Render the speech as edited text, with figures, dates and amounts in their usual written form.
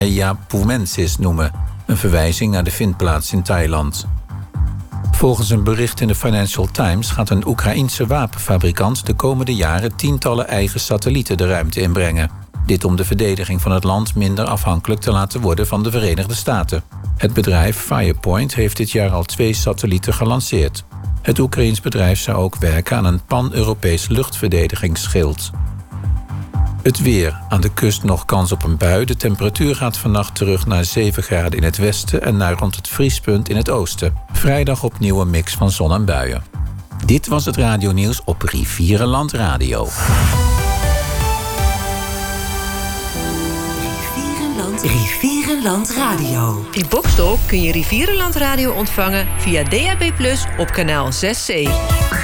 Japomensis noemen, een verwijzing naar de vindplaats in Thailand. Volgens een bericht in de Financial Times gaat een Oekraïense wapenfabrikant de komende jaren tientallen eigen satellieten de ruimte inbrengen. Dit om de verdediging van het land minder afhankelijk te laten worden van de Verenigde Staten. Het bedrijf Firepoint heeft dit jaar al 2 satellieten gelanceerd. Het Oekraïens bedrijf zou ook werken aan een pan-Europees luchtverdedigingsschild. Het weer. Aan de kust nog kans op een bui. De temperatuur gaat vannacht terug naar 7 graden in het westen en naar rond het vriespunt in het oosten. Vrijdag opnieuw een mix van zon en buien. Dit was het radionieuws op Rivierenland Radio. Rivierenland Radio. In Boxtel kun je Rivierenland Radio ontvangen via DAB+ op kanaal 6C.